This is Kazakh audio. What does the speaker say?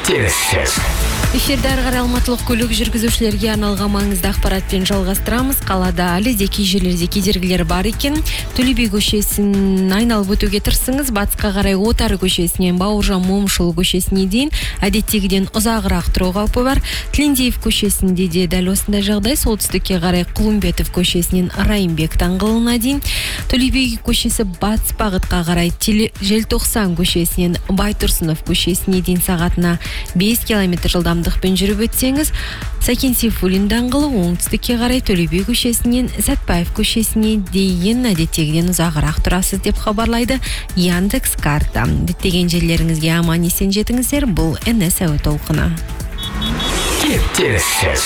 Кептеліссіз. Эфирде ары қарай алматылық көлік жүргізушілерге арналған маңызды ақпаратпен жалғастырамыз. Қалада әлі де кей жерлерде кедергілер бар екен. Төле би көшесін айналып өтуге тырысыңыз. Батысқа қарай Отары көшесінен Бауыржан Момышұлы көшесіне дейін әдеттегіден ұзағырақ тұру қаупі бар. Тілендиев көшесінде де дәл осындай жағдай. Солтүстікке қарай Құлымбетов көшесінен Райымбек даңғылына дейін. Төле би көшесі батыс бағытқа қарай Желтоқсан көшесінен Байтұрсынов көшесіне дейін сағатына 5 км жылдамдықпен жүріп өтсеңіз, Сәкен Сейфуллин даңғылы оңтүстікке қарай Төле би көшесінен Сәтпаев көшесіне дейін әдеттегіден ұзағырақ тұрасыз деп хабарлайды Яндекс карта. Діттеген жерлеріңізге аман есен жетіңіздер. Бұл НС әуе толқыны. Кептеліссіз.